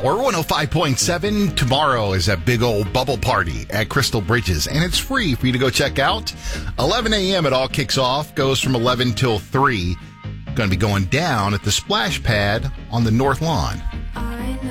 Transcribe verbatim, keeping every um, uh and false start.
Power one oh five point seven. Tomorrow is a big old bubble party at Crystal Bridges, and it's free for you to go check out. eleven a.m. it all kicks off, goes from eleven till three. Going to be going down at the splash pad on the north lawn.